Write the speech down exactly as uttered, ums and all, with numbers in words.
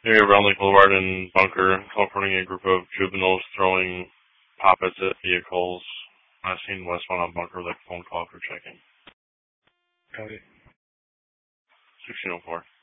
Area around Lake Boulevard and Bunker, confronting a group of juveniles throwing poppets at vehicles. I've seen westbound on Bunker, like phone call for checking. Copy. sixteen oh four.